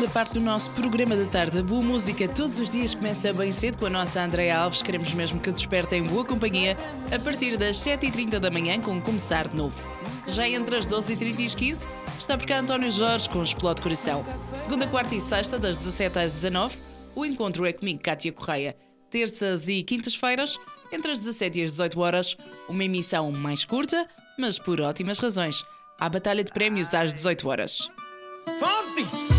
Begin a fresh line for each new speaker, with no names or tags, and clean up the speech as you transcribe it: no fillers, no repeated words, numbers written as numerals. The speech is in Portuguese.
segunda parte do nosso programa da tarde. A boa música todos os dias começa bem cedo com a nossa Andréa Alves. Queremos mesmo que despertem em boa companhia a partir das 7h30 da manhã com Começar de Novo. Já entre as 12h30 e as 15 está por cá António Jorge com Explode Coração. Segunda, quarta e sexta, das 17 às 19, o encontro é comigo, Cátia Correia. Terças e quintas-feiras, entre as 17 e as 18 horas, uma emissão mais curta, mas por ótimas razões. Há batalha de prémios às 18 horas.
Fonsi!